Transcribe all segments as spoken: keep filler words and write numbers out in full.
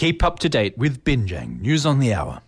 Keep up to date with Binjang News on the Hour.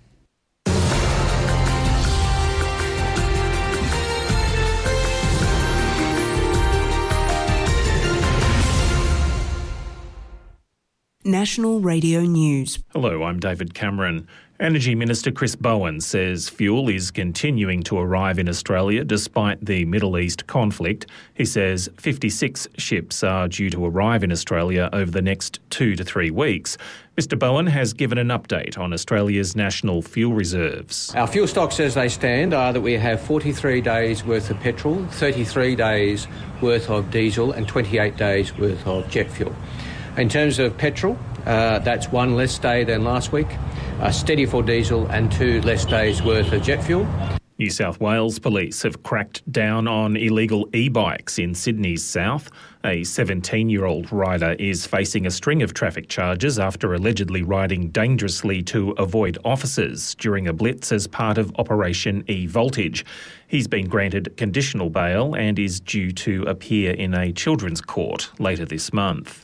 National Radio News. Hello, I'm David Cameron. Energy Minister Chris Bowen says fuel is continuing to arrive in Australia despite the Middle East conflict. He says fifty-six ships are due to arrive in Australia over the next two to three weeks. Mister Bowen has given an update on Australia's national fuel reserves. Our fuel stocks as they stand are that we have forty-three days worth of petrol, thirty-three days worth of diesel and twenty-eight days worth of jet fuel. In terms of petrol, uh, that's one less day than last week, uh, steady for diesel and two less days worth of jet fuel. New South Wales police have cracked down on illegal e-bikes in Sydney's south. A seventeen-year-old rider is facing a string of traffic charges after allegedly riding dangerously to avoid officers during a blitz as part of Operation E-Voltage. He's been granted conditional bail and is due to appear in a children's court later this month.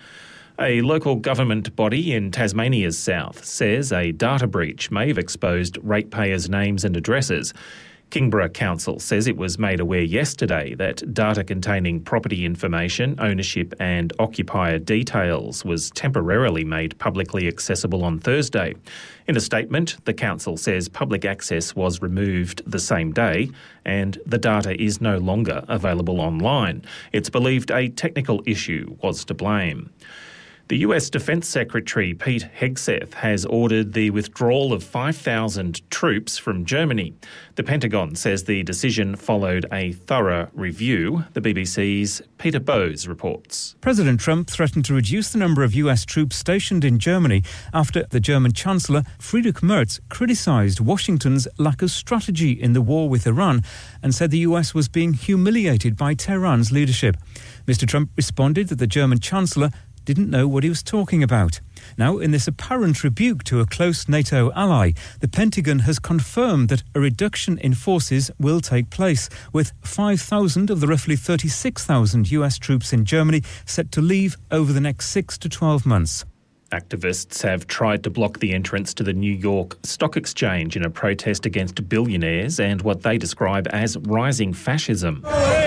A local government body in Tasmania's south says a data breach may have exposed ratepayers' names and addresses. Kingborough Council says it was made aware yesterday that data containing property information, ownership and occupier details was temporarily made publicly accessible on Thursday. In a statement, the council says public access was removed the same day and the data is no longer available online. It's believed a technical issue was to blame. The U S Defence Secretary Pete Hegseth has ordered the withdrawal of five thousand troops from Germany. The Pentagon says the decision followed a thorough review. The B B C's Peter Bowes reports. President Trump threatened to reduce the number of U S troops stationed in Germany after the German Chancellor Friedrich Merz criticised Washington's lack of strategy in the war with Iran and said the U S was being humiliated by Tehran's leadership. Mister Trump responded that the German Chancellor didn't know what he was talking about. Now, in this apparent rebuke to a close NATO ally, the Pentagon has confirmed that a reduction in forces will take place, with five thousand of the roughly thirty-six thousand U S troops in Germany set to leave over the next six to twelve months. Activists have tried to block the entrance to the New York Stock Exchange in a protest against billionaires and what they describe as rising fascism.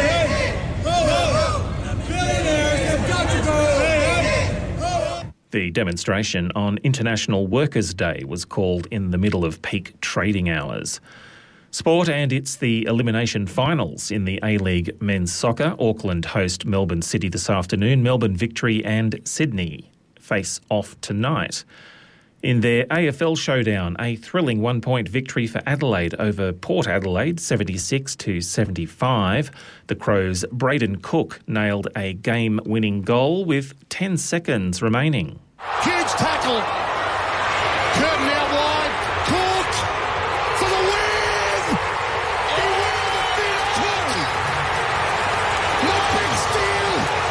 The demonstration on International Workers' Day was called in the middle of peak trading hours. Sport, and it's the elimination finals in the A-League men's soccer. Auckland host Melbourne City this afternoon. Melbourne Victory and Sydney face off tonight. In their A F L showdown, a thrilling one-point victory for Adelaide over Port Adelaide, seventy-six to seventy-five. The Crows' Braden Cook nailed a game-winning goal with ten seconds remaining. Huge tackle. Curtin out wide. Cook for the win! Beware the big Cook! The big steal!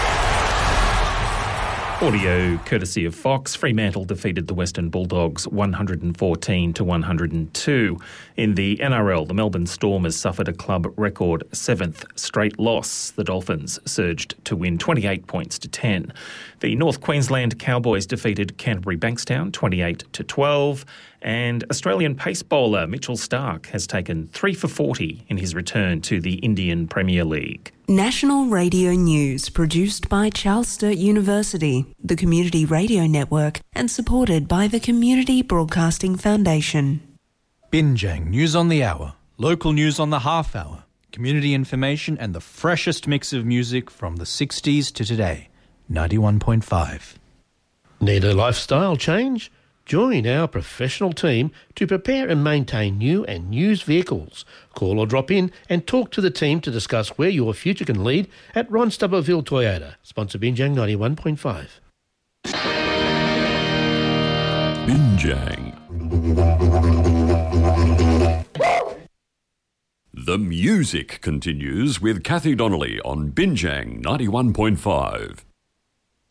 Audio courtesy of Fox. Fremantle defeated the Western Bulldogs one hundred fourteen to one hundred two. In the N R L, the Melbourne Storm has suffered a club record seventh straight loss. The Dolphins surged to win twenty-eight points to ten. The North Queensland Cowboys defeated Canterbury Bankstown twenty-eight to twelve. And Australian pace bowler Mitchell Starc has taken three for forty in his return to the Indian Premier League. National Radio News, produced by Charles Sturt University, the Community Radio Network, and supported by the Community Broadcasting Foundation. Binjang News on the Hour, local news on the half hour, community information and the freshest mix of music from the sixties to today. ninety-one point five. Need a lifestyle change? Join our professional team to prepare and maintain new and used vehicles. Call or drop in and talk to the team to discuss where your future can lead at Ron Stubberville Toyota. Sponsor Binjang ninety-one point five. Binjang. The music continues with Kathy Donnelly on Binjang ninety-one point five.